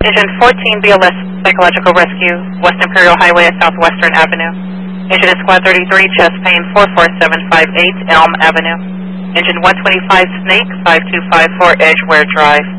Engine 14 BLS Psychological Rescue, West Imperial Highway at Southwestern Avenue. Engine Squad 33, chest pain 44758 Elm Avenue. Engine 125 Snake 5254 Edgeware Drive.